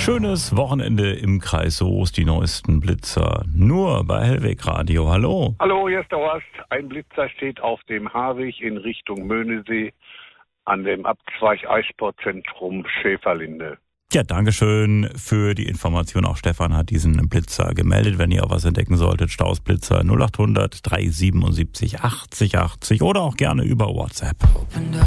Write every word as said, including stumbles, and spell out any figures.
Schönes Wochenende im Kreis Soest, die neuesten Blitzer. Nur bei Hellweg Radio. Hallo. Hallo, hier ist der Horst. Ein Blitzer steht auf dem Haarweg in Richtung Möhnesee an dem Abzweig Eissportzentrum Schäferlinde. Ja, Dankeschön für die Information. Auch Stefan hat diesen Blitzer gemeldet. Wenn ihr auch was entdecken solltet, Stausblitzer null acht hundert, drei siebenundsiebzig, achtzig achtzig oder auch gerne über WhatsApp.